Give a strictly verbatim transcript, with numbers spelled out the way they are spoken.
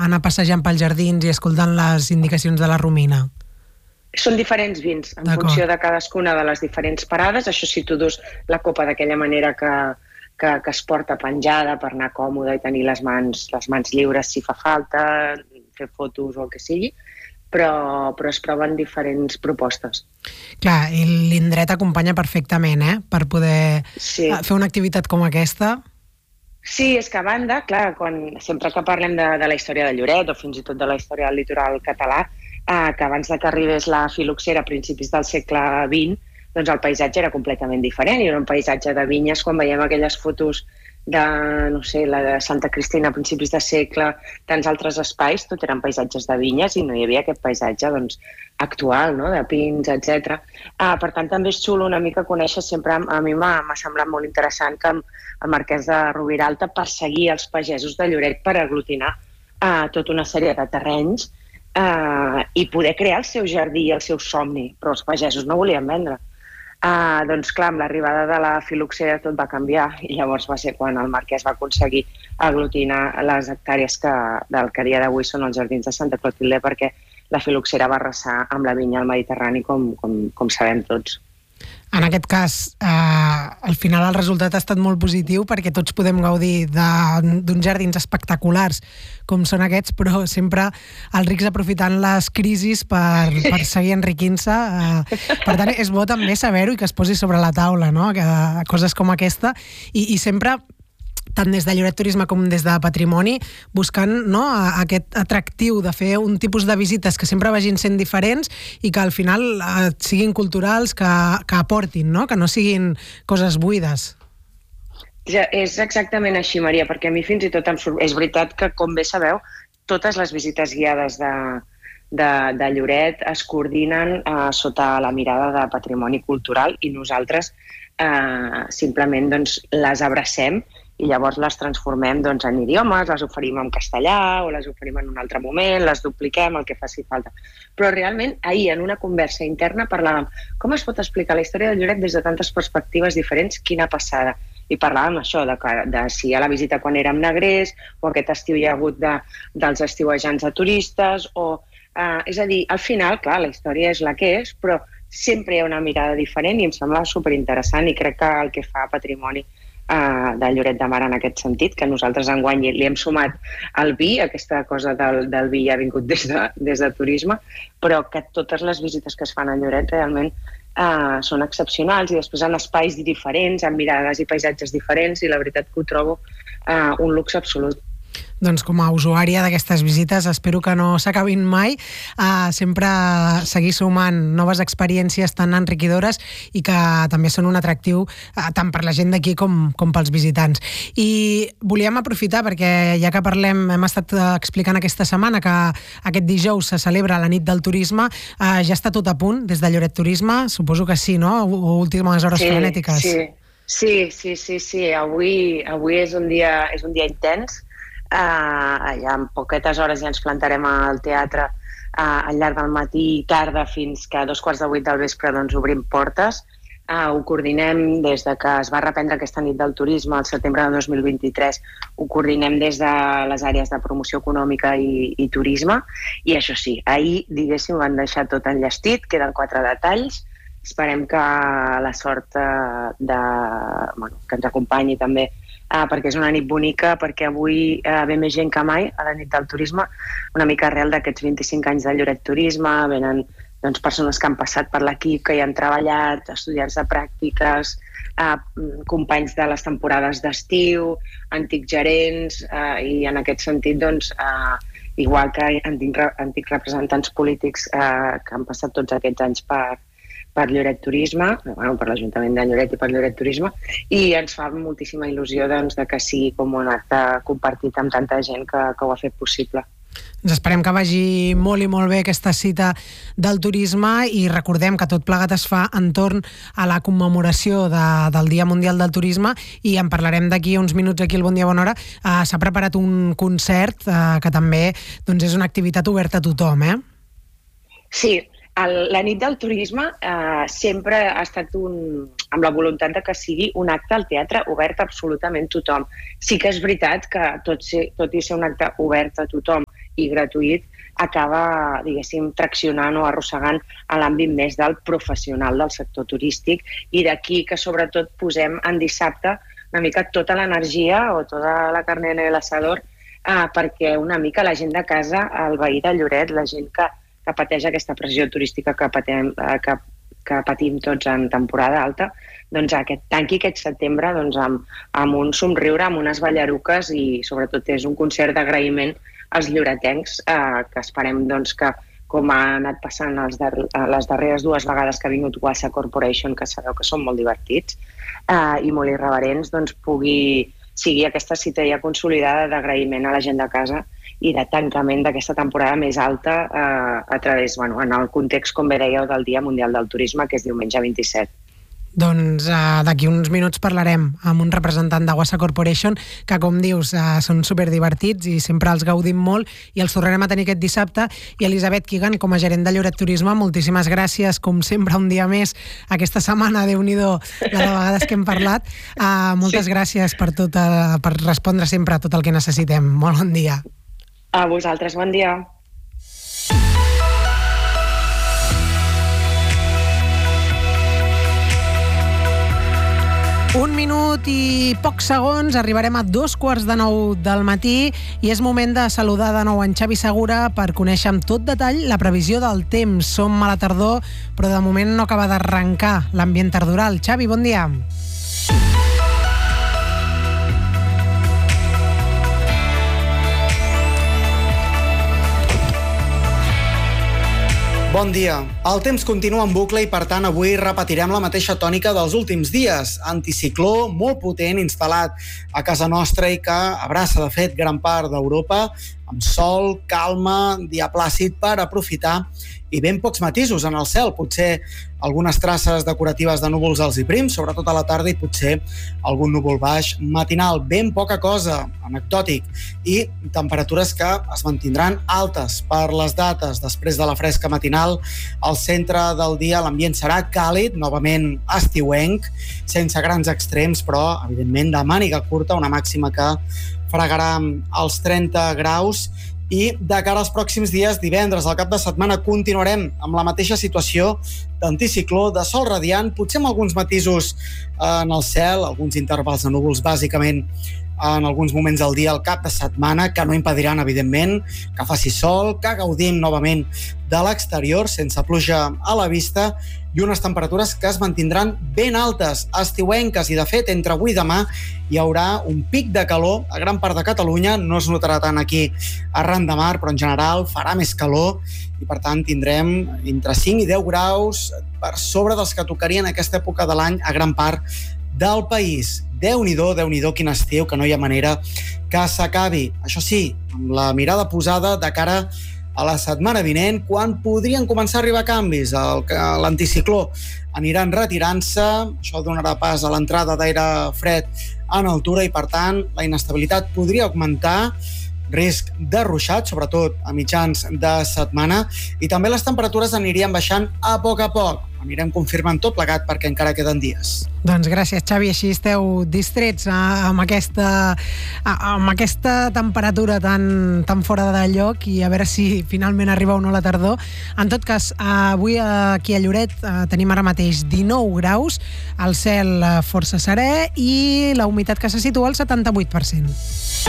anar passejant pels jardins i escoltant les indicacions de la Romina? Són diferents vins, en funció de cadascuna de les diferents parades. Això sí, tu dus la copa d'aquella manera que, que, que es porta penjada per anar còmode i tenir les mans, les mans lliures si fa falta, fer fotos o el que sigui, però, però es proven diferents propostes. Clar, i l'indret acompanya perfectament, eh?, per poder sí. fer una activitat com aquesta. Sí, és que a banda, clar, quan, sempre que parlem de, de la història de Lloret o fins i tot de la història del litoral català, eh, que abans de que arribés la filoxera a principis del segle vint, doncs el paisatge era completament diferent. I era un paisatge de vinyes, quan veiem aquelles fotos de, no sé, la de Santa Cristina a principis de segle, tants altres espais, tot eren paisatges de vinyes i no hi havia aquest paisatge doncs, actual, no?, de pins, etcètera. Ah, per tant, també és xulo una mica conèixer sempre, a mi m'ha semblat molt interessant que el marquès de Roviralta perseguia els pagesos de Lloret per aglutinar eh, tota una sèrie de terrenys eh, i poder crear el seu jardí i el seu somni, però els pagesos no volien vendre. Uh, doncs clar, amb l'arribada de la filoxera tot va canviar i llavors va ser quan el marquès va aconseguir aglutinar les hectàrees que, del que a dia d'avui són els jardins de Santa Clotilde, perquè la filoxera va arrasar amb la vinya al Mediterrani, com, com, com sabem tots. En aquest cas, eh, al final el resultat ha estat molt positiu perquè tots podem gaudir d'uns jardins espectaculars com són aquests, però sempre els rics aprofitant les crisis per, per seguir enriquint-se. Eh, per tant, és bo també saber-ho i que es posi sobre la taula, no?, que, coses com aquesta, i, i sempre tant des de Lloret Turisme com des de Patrimoni, buscant, no, aquest atractiu de fer un tipus de visites que sempre vagin sent diferents i que al final eh, siguin culturals, que, que aportin, no?, que no siguin coses buides. Ja, és exactament així, Maria, perquè a mi fins i tot em surt... És veritat que, com bé sabeu, totes les visites guiades de, de, de Lloret es coordinen eh, sota la mirada de Patrimoni Cultural i nosaltres eh, simplement doncs, les abracem i llavors les transformem doncs, en idiomes, les oferim en castellà o les oferim en un altre moment, les dupliquem, el que faci falta. Però realment ahir en una conversa interna parlàvem com es pot explicar la història de Lloret des de tantes perspectives diferents, quina passada. I parlàvem això, de, de si hi ha la visita quan érem negrers o aquest estiu hi ha hagut de, dels estiuejants de turistes, o, eh, és a dir, al final, clar, la història és la que és, però sempre hi ha una mirada diferent i em sembla superinteressant i crec que el que fa Patrimoni Uh, de Lloret de Mar en aquest sentit, que nosaltres enguany li hem sumat el vi, aquesta cosa del, del vi ja ha vingut des de, des de turisme, però que totes les visites que es fan a Lloret realment uh, són excepcionals i després en espais diferents, amb mirades i paisatges diferents, i la veritat que ho trobo uh, un luxe absolut. Doncs com a usuària d'aquestes visites espero que no s'acabin mai, uh, sempre seguir sumant noves experiències tan enriquidores i que també són un atractiu uh, tant per la gent d'aquí com, com pels visitants. I volíem aprofitar, perquè ja que parlem, hem estat explicant aquesta setmana que aquest dijous se celebra la nit del turisme, uh, ja està tot a punt des de Lloret Turisme, suposo que sí, no? Últimes hores sí, frenètiques. Sí, sí, sí, sí, sí. Avui, avui és un dia, és un dia intens. Uh, ja en poquetes hores ja ens plantarem al teatre uh, al llarg del matí i tarda fins que a dos quarts de vuit del vespre doncs, obrim portes. Uh, ho coordinem des de que es va reprendre aquesta nit del turisme al setembre de dos mil vint-i-tres, ho coordinem des de les àrees de promoció econòmica i, i turisme, i això sí, ahir, diguéssim, van deixar tot enllestit, queden quatre detalls. Esperem que la sort uh, de, bueno, que ens acompanyi també, Uh, perquè és una nit bonica, perquè avui uh, ve més gent que mai a la nit del turisme, una mica arrel d'aquests vint-i-cinc anys de Lloret Turisme, venen doncs, persones que han passat per l'equip, que hi han treballat, estudiants de pràctiques, uh, companys de les temporades d'estiu, antics gerents, uh, i en aquest sentit, doncs, uh, igual que antics, antics representants polítics uh, que han passat tots aquests anys per per Lloret Turisme, bueno, per l'Ajuntament de Lloret i per Lloret Turisme, i ens fa moltíssima il·lusió doncs, de que sigui com un acte compartit amb tanta gent que, que ho ha fet possible. Ens esperem que vagi molt i molt bé aquesta cita del turisme i recordem que tot plegat es fa entorn a la commemoració de, del Dia Mundial del Turisme, i en parlarem d'aquí uns minuts aquí al Bon Dia Bona Hora. Uh, s'ha preparat un concert uh, que també doncs, és una activitat oberta a tothom, eh? Sí, El, la nit del turisme eh, sempre ha estat un, amb la voluntat de que sigui un acte al teatre obert a absolutament tothom. Sí que és veritat que tot, ser, tot i ser un acte obert a tothom i gratuït acaba, diguéssim, traccionant o arrossegant a l'àmbit més del professional del sector turístic, i d'aquí que sobretot posem en dissabte una mica tota l'energia o tota la carne en el asador eh, perquè una mica la gent de casa, el veí de Lloret, la gent que, que pateix aquesta pressió turística que, patem, eh, que, que patim tots en temporada alta, doncs aquest, tanqui aquest setembre doncs, amb, amb un somriure, amb unes ballaruques, i sobretot és un concert d'agraïment als lloretencs, eh, que esperem doncs, que, com ha anat passant els dar les darreres dues vegades que ha vingut Wassa Corporation, que sabeu que són molt divertits eh, i molt irreverents, doncs pugui sigui aquesta cita ja consolidada d'agraïment a la gent de casa i de tancament d'aquesta temporada més alta eh, a través, bueno, en el context, com bé dèieu, del Dia Mundial del Turisme, que és diumenge vint-i-set. Doncs uh, d'aquí uns minuts parlarem amb un representant de Wassa Corporation que, com dius, uh, són superdivertits i sempre els gaudim molt, i els tornarem a tenir aquest dissabte. I Elisabet Kigan, com a gerent de Lloret Turisme, moltíssimes gràcies, com sempre, un dia més aquesta setmana, Déu-n'hi-do la de vegades que hem parlat. Uh, moltes sí. gràcies per, tot, uh, per respondre sempre a tot el que necessitem. Molt bon dia. A vosaltres, bon dia. Un minut i pocs segons, arribarem a dos quarts de nou del matí i és moment de saludar de nou en Xavi Segura per conèixer amb tot detall la previsió del temps. Som a la tardor, però de moment no acaba d'arrencar l'ambient tardoral. Xavi, bon dia. Bon dia. El temps continua en bucle i, per tant, avui repetirem la mateixa tònica dels últims dies. Anticicló molt potent instal·lat a casa nostra i que abraça, de fet, gran part d'Europa, amb sol, calma, dia plàcid per aprofitar, i ben pocs matisos en el cel. Potser algunes traces decoratives de núvols alts i prims, sobretot a la tarda, i potser algun núvol baix matinal. Ben poca cosa, anecdòtic. I temperatures que es mantindran altes per les dates. Després de la fresca matinal, al centre del dia l'ambient serà càlid, novament estiuenc, sense grans extrems, però, evidentment, de màniga curta, una màxima que fregarà els trenta graus. I de cara als pròxims dies, divendres, al cap de setmana, continuarem amb la mateixa situació d'anticicló, de sol radiant, potser amb alguns matisos en el cel, alguns intervals de núvols, bàsicament en alguns moments del dia al cap de setmana, que no impediran, evidentment, que faci sol, que gaudim novament de l'exterior, sense pluja a la vista, i unes temperatures que es mantindran ben altes, estiuenques, i de fet, entre avui i demà hi haurà un pic de calor a gran part de Catalunya. No es notarà tant aquí arran de mar, però en general farà més calor i, per tant, tindrem entre cinc i deu graus per sobre dels que tocarien aquesta època de l'any a gran part del país. Déu-n'hi-do, Déu-n'hi-do, quin estiu, que no hi ha manera que s'acabi. Això sí, amb la mirada posada de cara a la setmana vinent, quan podrien començar a arribar canvis. L'anticicló aniran retirant-se, això donarà pas a l'entrada d'aire fred en altura i, per tant, la inestabilitat podria augmentar, risc de ruixat, sobretot a mitjans de setmana, i també les temperatures anirien baixant a poc a poc. Anirem confirmant tot plegat perquè encara queden dies. Doncs gràcies, Xavi. Així esteu distrets eh, amb, aquesta, eh, amb aquesta temperatura tan, tan fora de lloc, i a veure si finalment arriba o no la tardor. En tot cas, avui aquí a Lloret eh, tenim ara mateix dinou graus, el cel força serè i la humitat que se situa al setanta-vuit per cent.